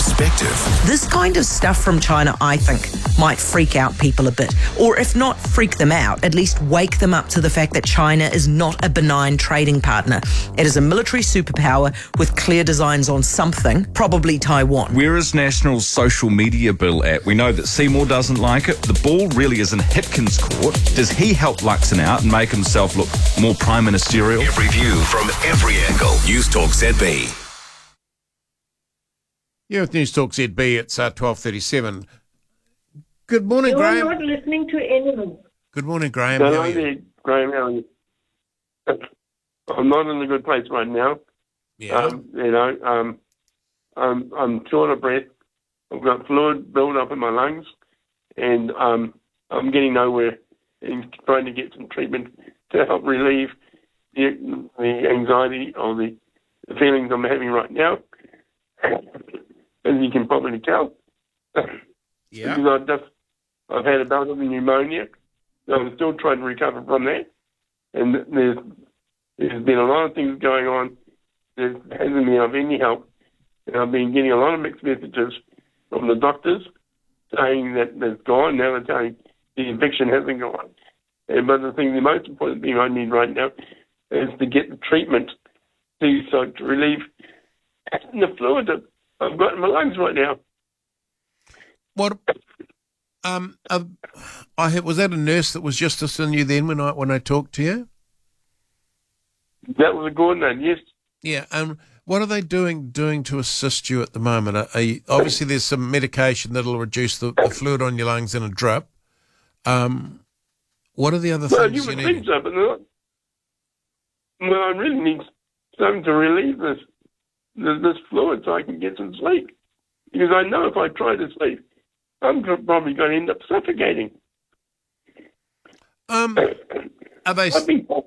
perspective. This kind of stuff from China, I think, might freak out people a bit. Or if not freak them out, at least wake them up to the fact that China is not a benign trading partner. It is a military superpower with clear designs on something, probably Taiwan. Where is National's social media bill at? We know that Seymour doesn't like it. The ball really is in Hitkin's court. Does he help Luxon out and make himself look more prime ministerial? Every view from every angle. News Talk ZB. Yeah, with News Talk ZB, it's 12:37. Good morning, Graham. You're not listening to anyone. Good morning, Graham. No, How are you? Graham, how are you? I'm not in a good place right now. Yeah. I'm short of breath. I've got fluid build up in my lungs, and I'm getting nowhere in trying to get some treatment to help relieve the anxiety or the feelings I'm having right now. As you can probably tell. Yeah. Because I've had a bout of pneumonia, so I'm still trying to recover from that. And there's been a lot of things going on that hasn't been of any help. And I've been getting a lot of mixed messages from the doctors saying that it's gone. Now they're saying the infection hasn't gone. But the most important thing I need right now is to get the treatment to relieve the fluid that I've got in my lungs right now. What? Was that a nurse that was just assisting you then when I talked to you? That was a good one, yes. Yeah. What are they doing to assist you at the moment? Obviously, there's some medication that'll reduce the fluid on your lungs in a drip. What are the other Well, things you you would need? think so, but not. Well, I really need something to relieve this fluid so I can get some sleep. Because I know if I try to sleep, I'm probably going to end up suffocating. Are they? I've been